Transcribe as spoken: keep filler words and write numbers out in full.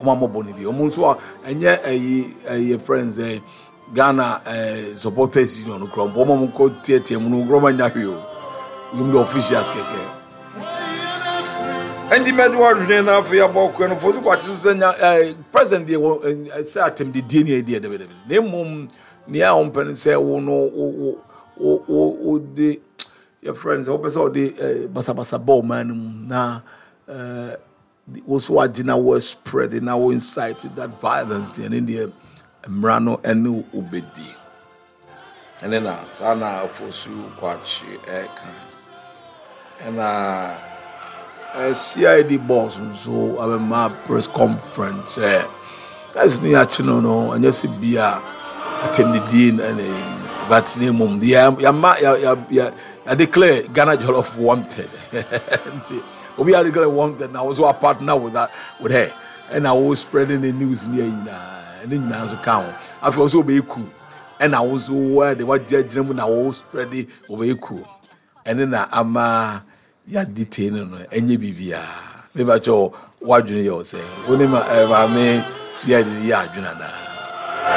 Omo boni bi. Omo so enye eh eh friends eh Ghana eh supporters union no kro. Omo ko tietie mu no groma nya hwe o. You the officials keke. And the man who are doing now for your book and for what is a present day say atem the D N A idea the name mum near on pen say oh no oh the your friends hope so the basa basa ball man na uh also agina was spreading now incited that violence in India mrano enu obedi and then na sana fosu kwachi e kan and uh Uh, C I D boss, so I have my press conference. Uh, that's near actually no, and yes, be a attend the dean and a but name mum. The ya ya ya I declare Ghana Jollof wanted. We are declare wanted. And I was a partner with that with her, and I was spreading the news near you and then you also count. I feel so be cool, and I was where they were judging when I was spreading over cool, and then I'm uh, ya detain no enye bibia me ba cho wadwene yo say woni ma eva me sia de ya adwena na